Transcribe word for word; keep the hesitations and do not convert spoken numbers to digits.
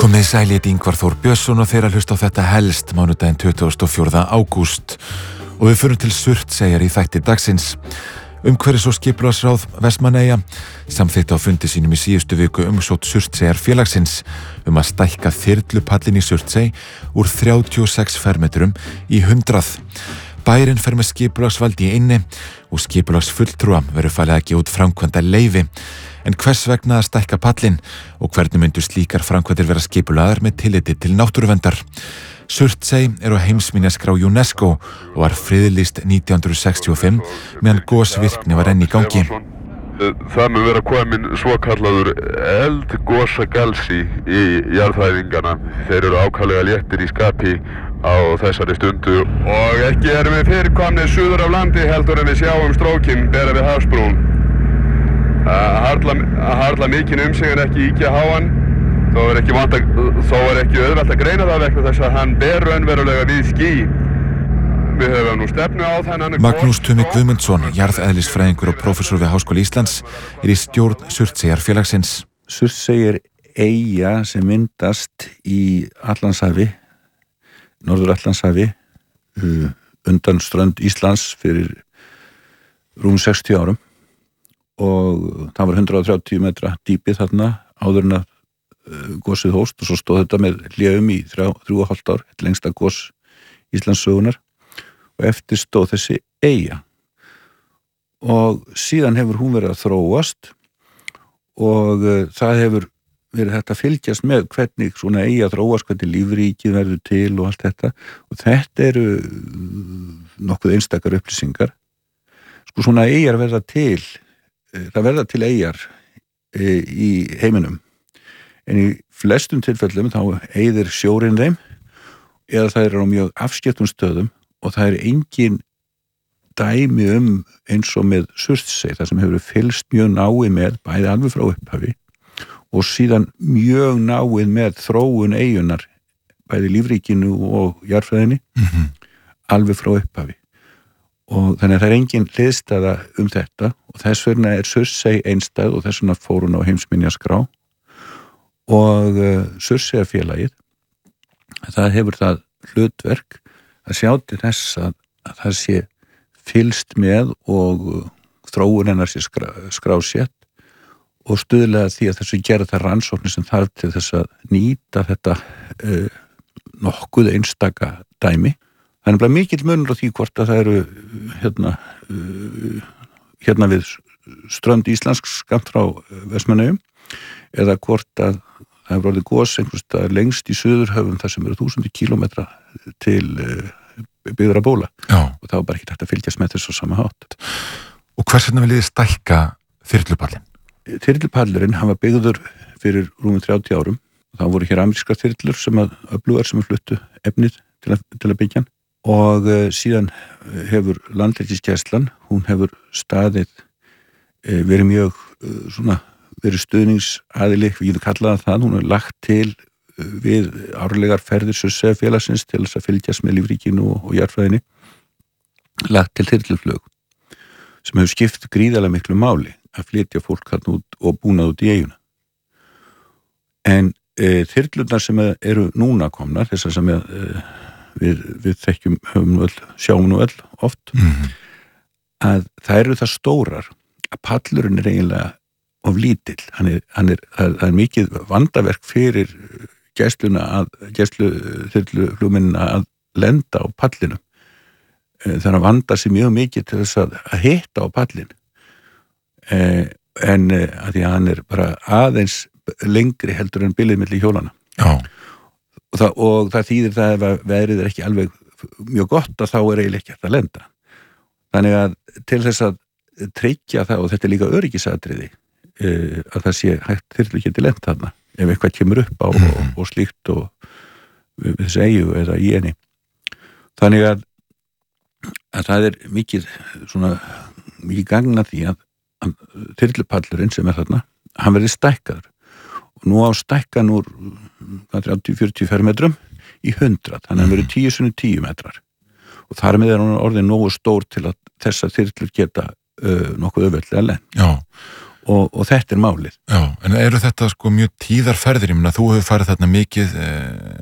Komið sæl, ég heiti Ingvar Þór Björnsson og þeir að hlusta á þetta helst mánudaginn tuttugasta og fjórða ágúst og við förum til Surtseyjar í þætti dagsins. Umhverfis- og skipulagsráð Vestmannaeyja samþykkti á fundi sínum í síðustu viku umsókn Surtseyjar félagsins um að stækka þyrlupallinn í Surtsey úr þrjátíu og sex fermetrum í hundrað. Bærinn fer með skipulagsvald í eynni og skipulagsfulltrúa verður falið að gefa út framkvæmda leyfi. En hvers vegna að stækka pallinn og hvernig myndu slíkar framkvæmdir vera skipulagðar með tilliti til náttúruverndar? Surtsey er á heimsminjaskrá UNESCO og var friðlýst nítján hundruð sextíu og fimm meðan gosvirkni var enn í gangi. Það mun vera komin svokallaður eldgosagalsi í jarðhræringana. Þeir eru ákaflega léttir í skapi á þessari stundu og ekki erum við fyrirkomnir suður af landi heldur en við sjáum strókinn bera við hafsbrún. Að harla mikinn um sig en ekki íkja háan, þó er ekki, vant að, þó er ekki auðvelt að greina það vegna þess að hann ber raunverulega við ský. Við höfum nú stefnu á þennan... Magnús Tumi Guðmundsson, jarðeðlisfræðingur og prófessor við Háskóla Íslands, er í stjórn Surtseyjar félagsins. Surtsey er eyja sem myndast í Atlantshafi, Norður-Atlantshafi, undan strönd Íslands fyrir rúm sextíu árum. Og það var hundrað og þrjátíu metra dýpi þarna áður en að uh, gosið hófst og svo stóð þetta með hléum í þrjá, þrjú og hálft ár, þetta lengsta gos Íslandssögunar og eftir stóð þessi eyja og síðan hefur hún verið að þróast og uh, það hefur verið hægt að fylgjast með hvernig svona eyja þróast, hvernig lífríkið verður til og allt þetta og þetta eru uh, nokkuð einstakar upplýsingar. Sko svona eyjar verða til það verða til eyjar í heiminum en í flestum tilfellum þá eyðir sjórinn þeim eða það eru á mjög afskektum stöðum og það er engin dæmi um eins og með Surtsey það sem hefur fylgst mjög náið með bæði alveg frá upphafi og síðan mjög náið með þróun eyjunar bæði lífríkinu og jarðfræðinni mm-hmm. alveg frá upphafi og þannig að það er engin hliðstæða um þetta og þess vegna er Surtsey einstæð og þess vegna fór hún á heimsminjaskrá og uh, Surtseyjarfélagið það hefur það hlutverk að sjá til þess að, að það sé fylgst með og uh, þróun hennar sé skrá, skrásett og stuðlega því að þessu gera það rannsóknir sem þarf til þess að nýta þetta uh, nokkuð einstaka dæmi. Það er bara mikill munur á því hvort að það eru hérna, uh, hérna við strönd Íslands skammt frá Vestmannaeyjum eða hvort að það hefur orðið gos einhvers staðar lengst í suðurhöfum þar sem eru þúsundir kílómetra til uh, byggðra bóla Já. Og það var bara ekki hægt að fylgjast með þessu sama hátt. Og hvers vegna viljið þið stækka þyrlupallinn? Þyrlupallurinn hann var byggður fyrir rúmum þrjátíu árum og það voru hér amerískar þyrlur sem að öflugar sem að fluttu efnið til að, til að byggja hann. Og uh, síðan hefur landhelgisgæslan, hún hefur staðið, uh, verið mjög uh, svona, verið stuðningsaðili, við getum kallað það, hún hefur lagt til uh, við árlegar ferðir Surtseyjarfélagsins til þess að fylgjast með lífríkinu og, og jarðfræðinni, lagt til þyrluflug, sem hefur skipt gríðarlega miklu máli að flytja fólk hann út og búnað út í eyjuna. En uh, þyrlurnar sem eru núna komnar, þessar sem er uh, Við, við þekkjum, höfum nú öll, sjáum nú öll oft, mm-hmm. að það eru það stórar að pallurinn er eiginlega of lítill. Hann er, hann er, það er mikið vandaverk fyrir gæsluna að, gæslu þyrluflugmennina að lenda á pallinu. Það er að vanda sig mjög mikið til þess að, að hitta á pallin. En að því að hann er bara aðeins lengri heldur en bilið milli hjólana. Já. Og það, og það þýðir það ef veðrið er ekki alveg mjög gott að þá er eiginlega ekki að lenda. Þannig að til þess að tryggja það og þetta er líka öryggisatriði uh, að það sé hægt þyrlu geti lent þarna ef eitthvað kemur upp á mm. og, og slíkt og við þessu eyju eða í henni. Þannig að, að það er mikið svona mikið gagna því að, að þyrlupallurinn sem er þarna, hann verði stækkaður. Og nú á stækkan úr þrjátíu til fjörutíu fermetrum í hundrað, þannig að það verður tíu sinnum tíu metrar. Og þar með er hún orðin nógu stór til að þessar þyrlur geta uh, nokkuð auðveldlega lent. Já. og, og þetta er málið. Já, en eru þetta sko mjög tíðarferðir, ég meina þú hefur farið þarna mikið,